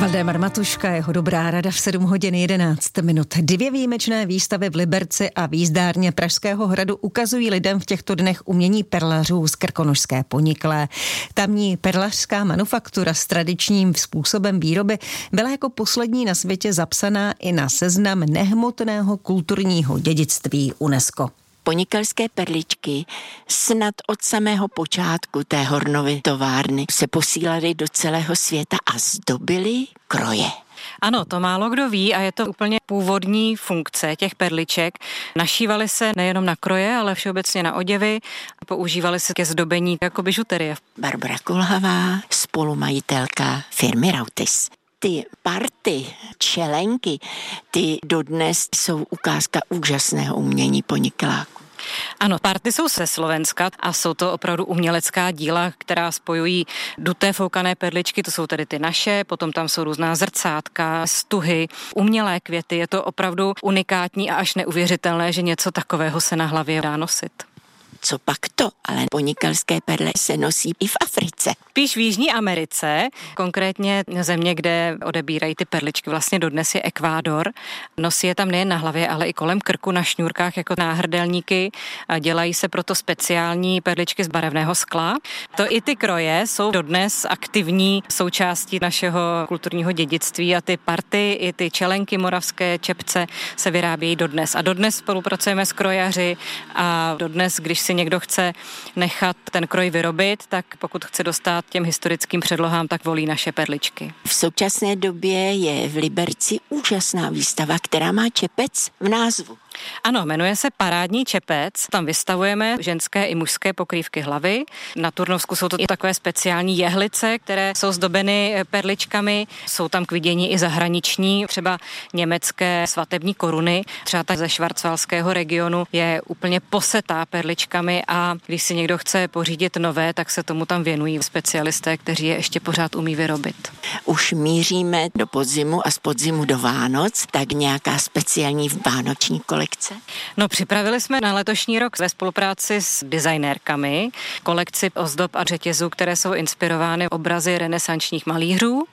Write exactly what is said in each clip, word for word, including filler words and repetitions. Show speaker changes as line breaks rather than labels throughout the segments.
Valdemar Matuška, jeho dobrá rada v sedm hodin jedenáct minut. Dvě výjimečné výstavy v Liberci a v jízdárně Pražského hradu ukazují lidem v těchto dnech umění perlařů z Krkonošské Poniklé. Tamní perlařská manufaktura s tradičním způsobem výroby byla jako poslední na světě zapsaná i na seznam nehmotného kulturního dědictví UNESCO.
Ponikelské perličky snad od samého počátku té Hornovy továrny se posílaly do celého světa a zdobily kroje.
Ano, to málo kdo ví a je to úplně původní funkce těch perliček. Našívaly se nejenom na kroje, ale všeobecně na oděvy. Používaly se ke zdobení jako bižuterie.
Barbara Kulhavá, spolumajitelka firmy Rautis. Ty party, čelenky, ty dodnes jsou ukázka úžasného umění Ponikláku.
Ano, party jsou ze Slovenska a jsou to opravdu umělecká díla, která spojují duté foukané perličky, to jsou tedy ty naše, potom tam jsou různá zrcátka, stuhy, umělé květy, je to opravdu unikátní a až neuvěřitelné, že něco takového se na hlavě dá nosit.
Co pak to? Ale ponikelské perle se nosí i v Africe.
Spíš v Jižní Americe, konkrétně země, kde odebírají ty perličky, vlastně dodnes je Ekvádor. Nosí je tam nejen na hlavě, ale i kolem krku na šňůrkách jako náhrdelníky. Dělají se proto speciální perličky z barevného skla. To i ty kroje jsou dodnes aktivní součástí našeho kulturního dědictví a ty party, i ty čelenky moravské, čepce se vyrábějí dodnes. A dodnes spolupracujeme s krojaři a dodnes, když si někdo chce nechat ten kroj vyrobit, tak pokud chce dostat těm historickým předlohám, tak volí naše perličky.
V současné době je v Liberci úžasná výstava, která má čepec v názvu.
Ano, jmenuje se Parádní čepec. Tam vystavujeme ženské i mužské pokrývky hlavy. Na Turnovsku jsou to i takové speciální jehlice, které jsou zdobeny perličkami. Jsou tam k vidění i zahraniční, třeba německé svatební koruny. Třeba ta ze švarcvalského regionu je úplně posetá perličkami a když si někdo chce pořídit nové, tak se tomu tam věnují specialisté, kteří je ještě pořád umí vyrobit.
Už míříme do podzimu a z podzimu do Vánoc, tak nějaká speciální vánoční kolekce.
No, připravili jsme na letošní rok ve spolupráci s designérkami kolekci ozdob a řetězů, které jsou inspirovány obrazy renesančních malířů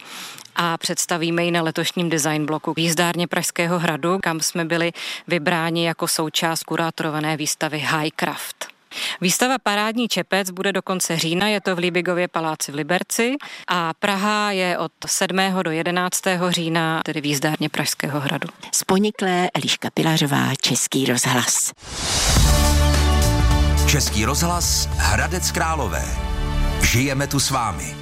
a představíme ji na letošním design bloku v jízdárně Pražského hradu, kam jsme byli vybráni jako součást kurátorované výstavy High Craft. Výstava Parádní čepec bude do konce října, je to v Líbigově paláci v Liberci a Praha je od sedmého do jedenáctého října, tedy v jízdárně Pražského hradu.
Z Poniklé Eliška Pilařová, Český rozhlas.
Český rozhlas Hradec Králové. Žijeme tu s vámi.